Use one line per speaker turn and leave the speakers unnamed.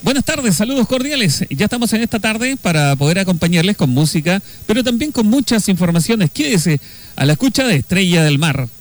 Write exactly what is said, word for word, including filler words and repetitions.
Buenas tardes, saludos cordiales. Ya estamos en esta tarde para poder acompañarles con música, pero también con muchas informaciones. Quédese a la escucha de Estrella del Mar.